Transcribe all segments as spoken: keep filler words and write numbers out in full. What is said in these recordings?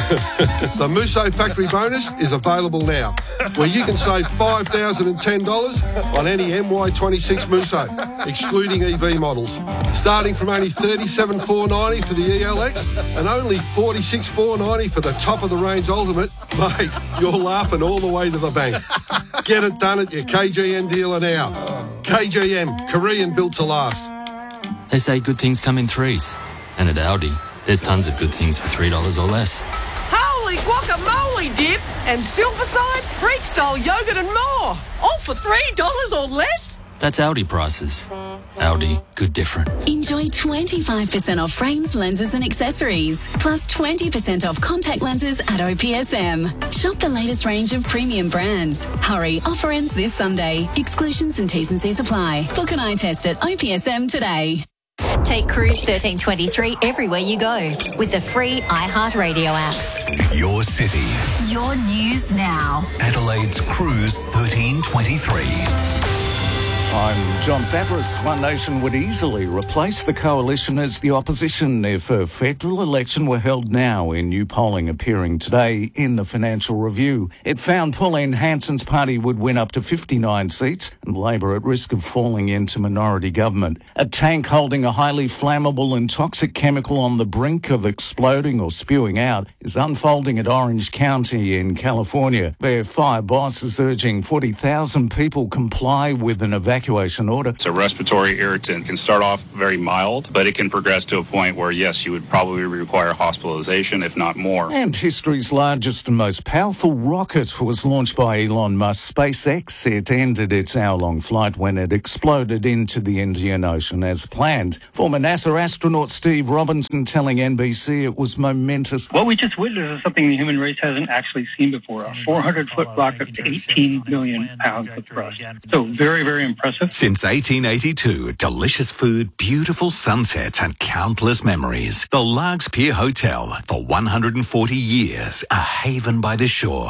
The Musso Factory Bonus is available now, where you can save five thousand ten dollars on any M Y twenty-six Musso, excluding E V models. Starting from only thirty-seven thousand four hundred ninety dollars for the E L X and only forty-six thousand four hundred ninety dollars for the top-of-the-range Ultimate, mate, you're laughing all the way to the bank. Get it done at your K G M dealer now. K G M, Korean built to last. They say good things come in threes. And at Audi, there's tons of good things for three dollars or less. Holy guacamole dip and Silverside, Freak-style yogurt and more. All for three dollars or less? That's Audi prices. Audi, good different. Enjoy twenty-five percent off frames, lenses and accessories. Plus twenty percent off contact lenses at O P S M. Shop the latest range of premium brands. Hurry, offer ends this Sunday. Exclusions and T's and C's apply. Book an eye test at O P S M today. Take Cruise thirteen twenty-three everywhere you go with the free iHeartRadio app. Your city. Your news now. Adelaide's Cruise thirteen twenty-three. I'm John Fabris. One Nation would easily replace the coalition as the opposition if a federal election were held now, in new polling appearing today in the Financial Review. It found Pauline Hanson's party would win up to fifty-nine seats and Labor at risk of falling into minority government. A tank holding a highly flammable and toxic chemical on the brink of exploding or spewing out is unfolding at Orange County in California. Their fire boss is urging forty thousand people comply with an evacuation order. It's a respiratory irritant. It can start off very mild, but it can progress to a point where, yes, you would probably require hospitalization, if not more. And history's largest and most powerful rocket was launched by Elon Musk. SpaceX. It ended its hour-long flight when it exploded into the Indian Ocean as planned. Former NASA astronaut Steve Robinson telling N B C it was momentous. What we just witnessed is something the human race hasn't actually seen before. A four hundred foot rocket to eighteen million pounds of thrust. So very, very impressive. Since eighteen eighty-two, delicious food, beautiful sunsets and countless memories. The Largs Pier Hotel, for one hundred forty years, a haven by the shore.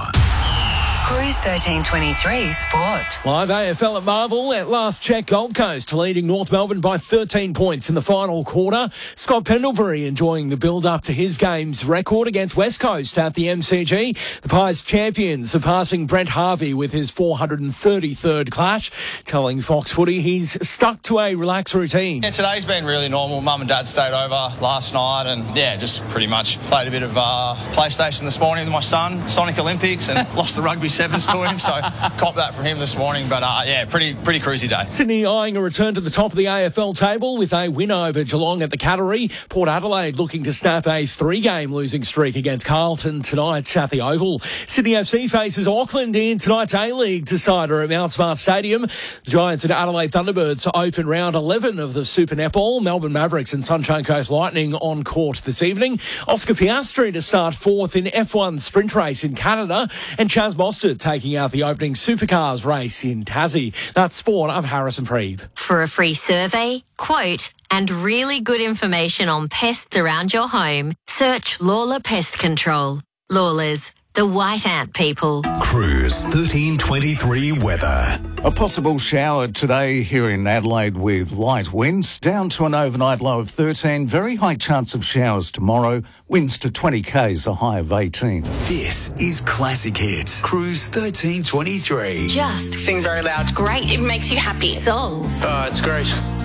Cruise thirteen twenty-three Sport. Live A F L at Marvel. At last check, Gold Coast leading North Melbourne by thirteen points in the final quarter. Scott Pendlebury enjoying the build-up to his game's record against West Coast at the M C G. The Pies champions surpassing Brent Harvey with his four hundred thirty-third clash, telling Fox Footy he's stuck to a relaxed routine. Yeah, today's been really normal. Mum and Dad stayed over last night and, yeah, just pretty much played a bit of uh, PlayStation this morning with my son, Sonic Olympics, and lost the rugby sevens to him, so cop that from him this morning. But uh, yeah, pretty pretty cruisy day. Sydney eyeing a return to the top of the A F L table with a win over Geelong at the Cattery. Port Adelaide looking to snap a three-game losing streak against Carlton tonight at the Oval. Sydney F C faces Auckland in tonight's A-League decider at Mount Smart Stadium. The Giants and Adelaide Thunderbirds open round eleven of the Super Netball. Melbourne Mavericks and Sunshine Coast Lightning on court this evening. Oscar Piastri to start fourth in F one sprint race in Canada, and Chaz Mostert taking out the opening supercars race in Tassie. That's sport. I'm Harrison Freed. For a free survey, quote, and really good information on pests around your home, search Lawler Pest Control. Lawlers, the white ant people. Cruise thirteen twenty-three weather. A possible shower today here in Adelaide with light winds, down to an overnight low of thirteen. Very high chance of showers tomorrow. Winds to twenty k's, a high of eighteen. This is Classic Hits. Cruise thirteen twenty-three. Just Sing very loud. great. It makes you happy. Songs. Oh, it's great.